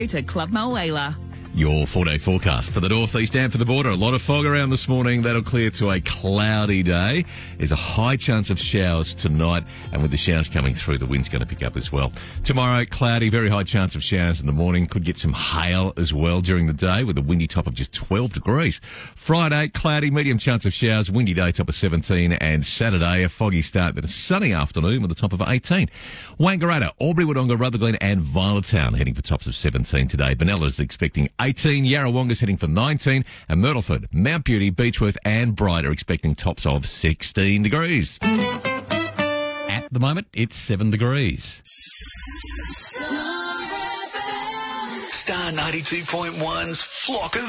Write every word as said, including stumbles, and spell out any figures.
To Club Mulwala. Your four-day forecast for the northeast and for the border. A lot of fog around this morning. That'll clear to a cloudy day. There's a high chance of showers tonight, and with the showers coming through, the wind's going to pick up as well. Tomorrow, cloudy, very high chance of showers in the morning. Could get some hail as well during the day with a windy top of just twelve degrees. Friday, cloudy, medium chance of showers, windy day, top of seventeen. And Saturday, a foggy start, but a sunny afternoon with a top of eighteen. Wangaratta, Albury, Wodonga, Rutherglen and Violettown heading for tops of seventeen today. Benella's expecting eighteen, Yarrawonga's heading for nineteen, and Myrtleford, Mount Beauty, Beechworth and Bryde are expecting tops of sixteen degrees. At the moment, it's seven degrees. Star ninety-two point one's Flock of